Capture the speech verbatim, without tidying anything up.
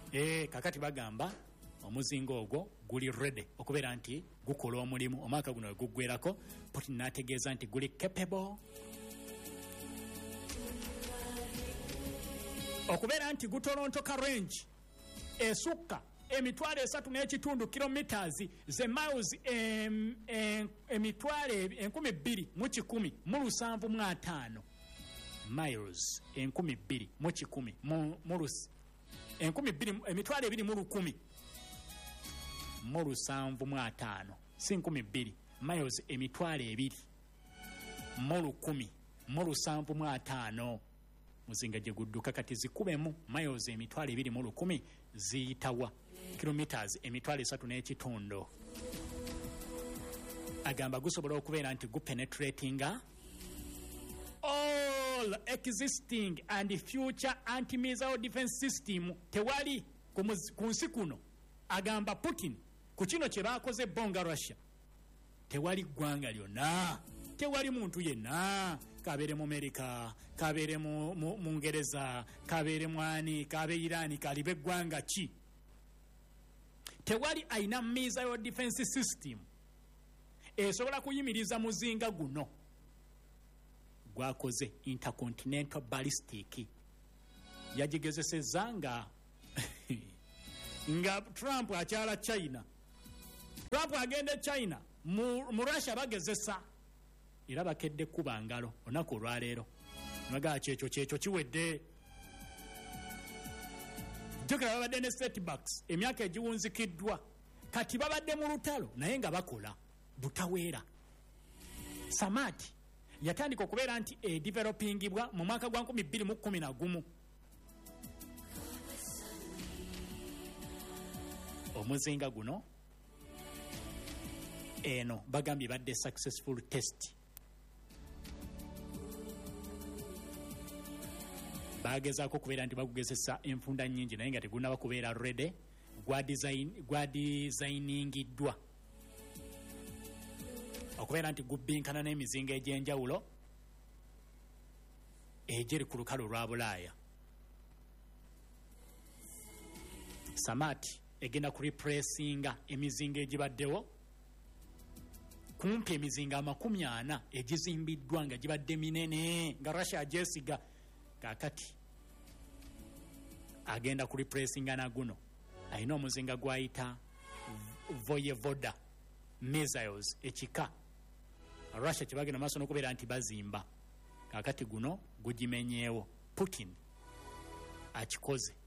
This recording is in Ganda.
eh kakati bagamba omuzingo ogwo guli ready okubeera nti gukola omulimu omwaka guno guggwerako. Putin n'ategeeza nti guli capable okubeera nti gutolontoka range esukka emitwalo esatu n'ekitundu kilometers ze miles em, em, emitwalo enkumi bbiri mu kikumi mu lusanvu mu ataano miles enkumi bbiri mu kikumi mu lusi enkumi bbiri emitwalo ebiri mu lukumi mu lusanvu mu ataano si nkumi bbiri miles emitwalo ebiri mu lukumi mu lusanvu mu ataano muzinga gye gudduka kati zikubemu miles emitwalo ebiri mu lukumi ziyitawa kilometers emitwalo esatu n'ekitundu. Agamba gusobola okubeera nti gupenetratinga all existing and future anti-missile defense system. Tewali ku nsi kuno, agamba Putin, ku kino kye baakoze bonga Russia, tewali ggwanga lyonna, tewali muntu yenna, kabeere mu Amerika, kabeere mu Ngereza, kabeere mu ani, kabe Irani, kalibe ggwanga ki, tewali ayina missile defense system esobola kuyimiriza muzinga guno gwakoze intercontinental ballistic. Yagigezeseza nga nga Trump akyala China, Trump agende China, mu, mu Russia bagezesa era bakedde kuba ngalo onako olwaleero naga kyekyo kyekyo kiwedde. Jukira babadde ne setbacks emyaka egiwunzikiddwa, kati babadde mu lutalo naye nga bakola butaweera. Samati yatandika okubeera nti e developingibwa mu mwaka gwa nkumi bbiri mu kkumi na gumu. Omuzinga guno eno bagambye badde successful test. Bagezaako okubeera nti bagugezesa enfunda nnyingi naye nga tegunaba kubeera ready, gwa design gwa designingiddwa okubeera nti gubbinkana n'emizinga egy'enjawulo egiri ku lukalu lwa Bulaaya. Samati egenda ku repressinga emizinga egibaddewo kumpi emizinga amakumi ana egizimbiddwa nga gibadde minene nga Russia agyesiga. Kakati agenda ku repressinga na guno ayina omuzinga gwayita Voyevoda missiles ekika Russia kibagenda maaso n'okubeera nti bazimba. Kakati guno gugimenyeewo, Putin akikoze